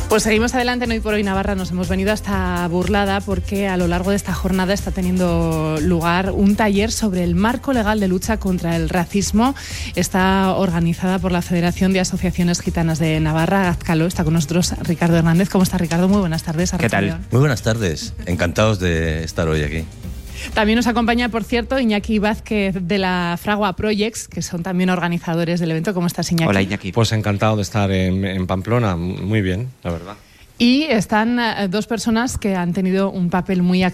Pues seguimos adelante en Hoy por Hoy Navarra. Nos hemos venido hasta Burlada porque a lo largo de esta jornada está teniendo lugar un taller sobre el marco legal de lucha contra el racismo. Está organizada por la Federación de Asociaciones Gitanas de Navarra, Gazkalo. Está con nosotros Ricardo Hernández. ¿Cómo está, Ricardo? Muy buenas tardes. ¿Qué tal? Muy buenas tardes. Encantados de estar hoy aquí. También nos acompaña, por cierto, Iñaki Vázquez de la Fragua Projects, que son también organizadores del evento. ¿Cómo estás, Iñaki? Hola, Iñaki. Pues encantado de estar en Pamplona. Muy bien, la verdad. Y están dos personas que han tenido un papel muy activo